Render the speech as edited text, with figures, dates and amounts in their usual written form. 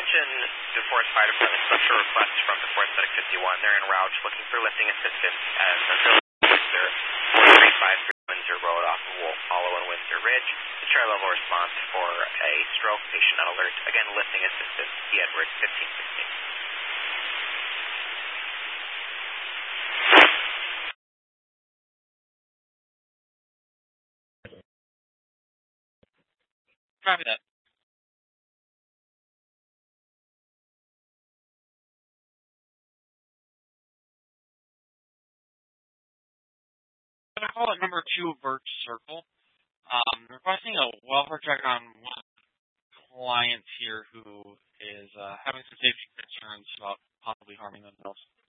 Attention to Forest Fire Department. Special request from the Forest Medic 51. They're en route looking for lifting assistance as the Windsor 4353 Windsor Road off of Wolf Hollow and Windsor Ridge. The chair level response for a stroke patient on alert. Again, lifting assistance, T. Edwards 1516. Copy that. I'm going to call it number 2 Birch Circle. Requesting a welfare check on one client here who is having some safety concerns about possibly harming themselves.